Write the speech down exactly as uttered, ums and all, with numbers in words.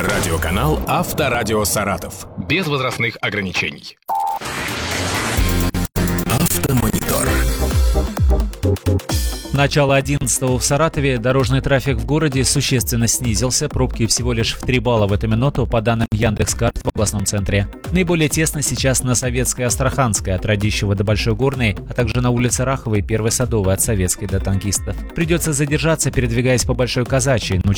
Радиоканал «Авторадио Саратов». Без возрастных ограничений. Автомонитор. Начало одиннадцатого в Саратове. Дорожный трафик в городе существенно снизился. Пробки всего лишь в три балла в эту минуту, по данным Яндекс.Карт в областном центре. Наиболее тесно сейчас на Советской Астраханской, от Радищева до Большой Горной, а также на улице Раховой, Первой Садовой, от Советской до Танкистов. Придется задержаться, передвигаясь по Большой Казачьей, но